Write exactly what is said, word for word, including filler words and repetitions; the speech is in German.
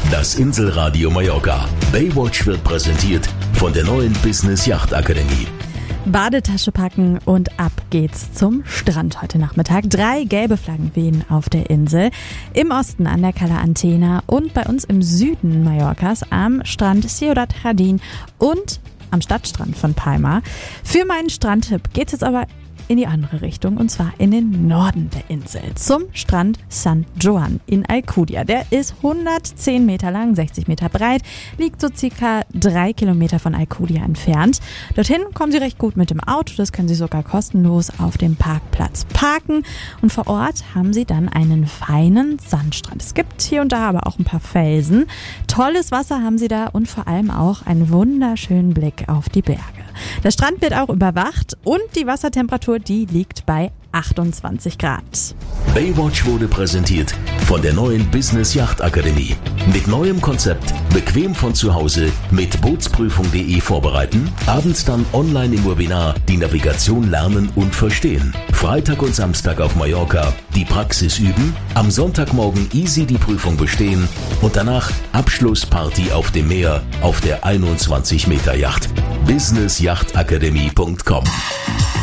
Das Inselradio Mallorca. Baywatch wird präsentiert von der neuen Business Yacht Akademie. Badetasche packen und ab geht's zum Strand heute Nachmittag. Drei gelbe Flaggen wehen auf der Insel. Im Osten an der Cala Antena und bei uns im Süden Mallorcas am Strand Ciudad Jardín und am Stadtstrand von Palma. Für meinen Strandtipp geht's jetzt aber in die andere Richtung, und zwar in den Norden der Insel, zum Strand San Joan in Alcudia. Der ist hundertzehn Meter lang, sechzig Meter breit, liegt so circa drei Kilometer von Alcudia entfernt. Dorthin kommen Sie recht gut mit dem Auto, das können Sie sogar kostenlos auf dem Parkplatz parken, und vor Ort haben Sie dann einen feinen Sandstrand. Es gibt hier und da aber auch ein paar Felsen. Tolles Wasser haben Sie da und vor allem auch einen wunderschönen Blick auf die Berge. Der Strand wird auch überwacht und die Wassertemperatur, die liegt bei achtundzwanzig Grad. Baywatch wurde präsentiert von der neuen Business Yacht Akademie. Mit neuem Konzept, bequem von zu Hause, mit Bootsprüfung punkt de vorbereiten, abends dann online im Webinar die Navigation lernen und verstehen. Freitag und Samstag auf Mallorca die Praxis üben, am Sonntagmorgen easy die Prüfung bestehen und danach Abschlussparty auf dem Meer auf der einundzwanzig Meter Yacht. business yacht akademie punkt com